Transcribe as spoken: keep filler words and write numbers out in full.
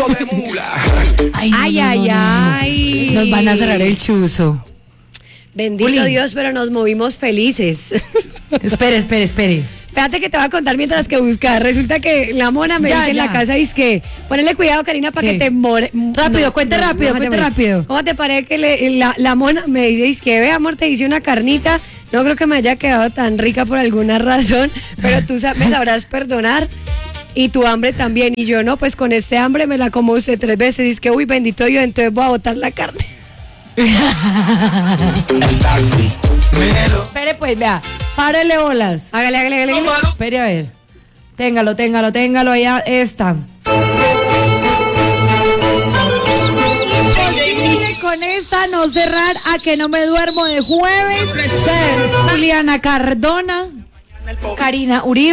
Ay, no, Ay, no, ay, no, no, no. ay. Nos van a cerrar el chuzo. Bendito Juli. Dios, pero nos movimos felices. Espere, espere, espere. Espérate que te voy a contar mientras que buscas. Resulta que la mona me Ya, dice en ya. la casa, dice que ponele cuidado, Karina, para ¿Qué? que te more. Rápido, cuente rápido, déjate cuente morir. rápido. ¿Cómo te parece que le- la, la mona me dice, es que ve, amor, te hice una carnita? No creo que me haya quedado tan rica por alguna razón, pero tú sa- me sabrás perdonar. Y tu hambre también. Y yo, no, pues con este hambre me la como usted tres veces. Y es que, uy, bendito Dios, entonces voy a botar la carne. Espere, pues, vea. Párele bolas. Hágale, hágale, hágale. hágale. Espere, a ver. Téngalo, téngalo, téngalo. Allá está. Imposible con esta no cerrar a que no me duermo de jueves. Ser Juliana Cardona, Karina Uribe.